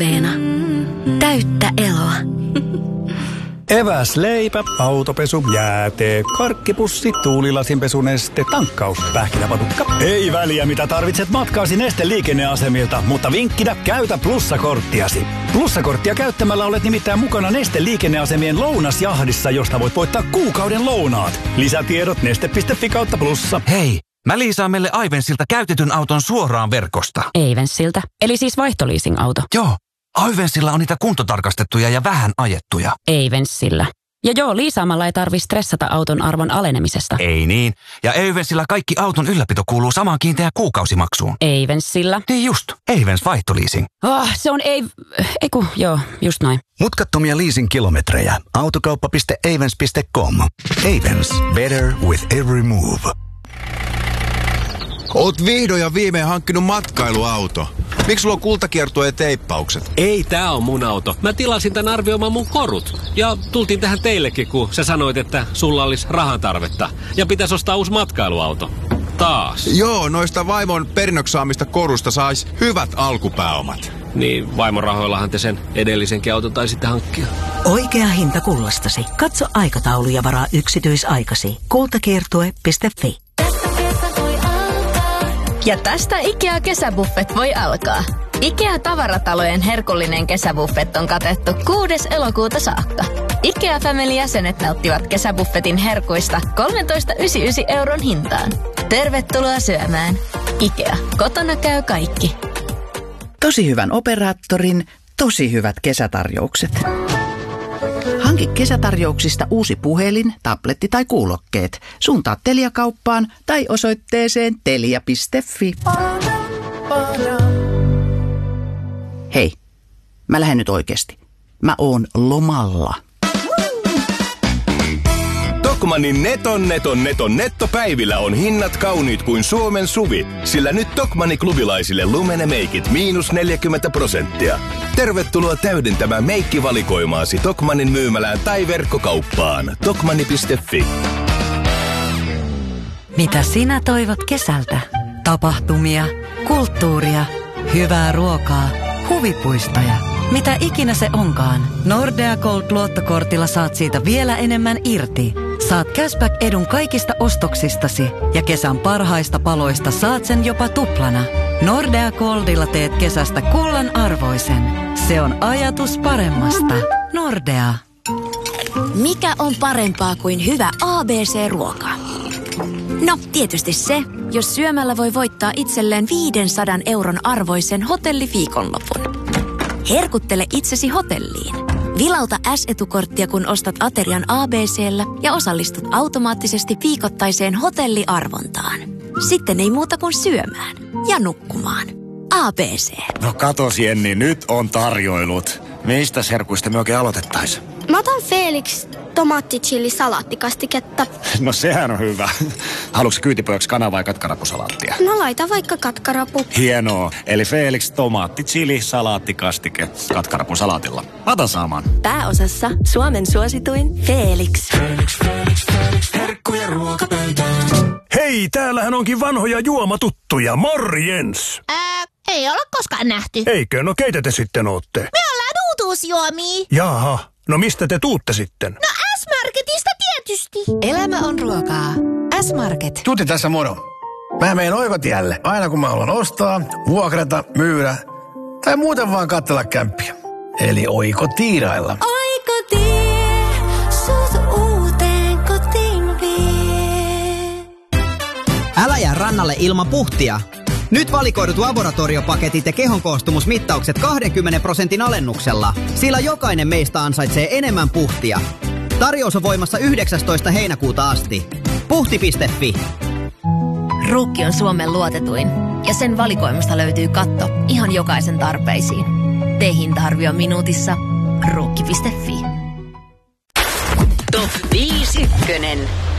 Leena. Täyttä eloa. Eväs, leipä, autopesu, jäätee, karkkipussi, tuulilasinpesuneste, tankkaus, pähkinäpatukka. Ei väliä mitä tarvitset matkaasi Neste liikenneasemilta, mutta vinkkinä käytä plussakorttiasi. Plussakorttia käyttämällä olet nimittäin mukana Neste liikenneasemien lounasjahdissa, josta voit voittaa kuukauden lounaat. Lisätiedot neste.fi/plussa. Hei, mä liisaan meille Aivensilta käytetyn auton suoraan verkosta. Aivensilta? Eli siis vaihtoliising-auto? Joo. Aivensilla on niitä kuntotarkastettuja ja vähän ajettuja. Aivensilla. Ja joo, liisaamalla ei tarvitse stressata auton arvon alenemisesta. Ei niin. Ja Aivensilla kaikki auton ylläpito kuuluu samaan kiinteään kuukausimaksuun. Aivensilla. Niin just. Aivens vaihtoliising. Se on joo, just noin. Mutkattomia leasing-kilometrejä. Autokauppa.avens.com. Avens. Better with every move. Oot vihdoin ja viimein hankkinut matkailuauto. Miksi sulla on kultakiertue ja teippaukset? Ei, tää on mun auto. Mä tilasin tän arvioimaan mun korut. Ja tultiin tähän teillekin, kun sä sanoit, että sulla olisi rahan tarvetta. Ja pitäisi ostaa uusi matkailuauto. Taas. Joo, noista vaimon perinnöksi saamista korusta sais hyvät alkupääomat. Niin, vaimon rahoillahan te sen edellisenkin auton taisitte hankkia. Oikea hinta kullastasi. Katso aikataulu ja varaa yksityisaikasi. Kultakiertue.fi. Ja tästä IKEA-kesäbuffet voi alkaa. IKEA-tavaratalojen herkullinen kesäbuffet on katettu 6. elokuuta saakka. IKEA Family-jäsenet nauttivat kesäbuffetin herkuista 13,99 € hintaan. Tervetuloa syömään. IKEA. Kotona käy kaikki. Tosi hyvän operaattorin, tosi hyvät kesätarjoukset. Hanki kesätarjouksista uusi puhelin, tabletti tai kuulokkeet. Suuntaa Telia-kauppaan tai osoitteeseen telia.fi. Hei, mä lähden nyt oikeesti. Mä oon lomalla. Tokmannin nettopäivillä on hinnat kauniit kuin Suomen suvi, sillä nyt Tokmanni klubilaisille Lumene Makeit -40%. Tervetuloa täydentämään meikkivalikoimaasi Tokmannin myymälään tai verkkokauppaan. Tokmanni.fi. Mitä sinä toivot kesältä? Tapahtumia, kulttuuria, hyvää ruokaa, huvipuistoja. Mitä ikinä se onkaan, Nordea Gold-luottokortilla saat siitä vielä enemmän irti. Saat cashback-edun kaikista ostoksistasi ja kesän parhaista paloista saat sen jopa tuplana. Nordea Goldilla teet kesästä kullan arvoisen. Se on ajatus paremmasta. Nordea. Mikä on parempaa kuin hyvä ABC-ruoka? No, tietysti se, jos syömällä voi voittaa itselleen 500 € arvoisen hotelliviikonlopun. Herkuttele itsesi hotelliin. Vilauta S-etukorttia, kun ostat aterian ABC:llä ja osallistut automaattisesti viikoittaiseen hotelliarvontaan. Sitten ei muuta kuin syömään ja nukkumaan. ABC. No katos Jenni, nyt on tarjoilut. Mistä herkuista me oikein aloitettais? Mä otan Felix tomaatti-chili-salaattikastiketta. No sehän on hyvä. Haluatko kyytipojaksi kana- vai katkarapusalaattia? No laita vaikka katkarapu. Hienoa. Eli Felix tomaatti-chili-salaattikastike katkarapusalaatilla. Ota saamaan. Pääosassa Suomen suosituin Felix. Herkkuja ruokapöytään. Hei, täällähän onkin vanhoja juomatuttuja. Morjens! Ei olla koskaan nähty. Eikö? No keitä te sitten ootte? Me ollaan uutuusjuomia. Jaha, no mistä te tuutte sitten? No S-Marketista tietysti. Elämä on ruokaa. S-Market. Tuutti tässä moro. Mä menen oikotielle aina kun mä haluan ostaa, vuokrata, myydä tai muuten vaan katsella kämppiä. Eli oikotiirailla. Oikotie, sut uuteen kotiin vie. Älä jää rannalle ilman puhtia. Nyt valikoidut laboratoriopaketit ja kehonkoostumusmittaukset 20% alennuksella, sillä jokainen meistä ansaitsee enemmän puhtia. Tarjous on voimassa 19. heinäkuuta asti. Puhti.fi. Ruukki on Suomen luotetuin ja sen valikoimasta löytyy katto ihan jokaisen tarpeisiin. Tee hinta-arvio minuutissa. Ruukki.fi. Top 5 ykkönen.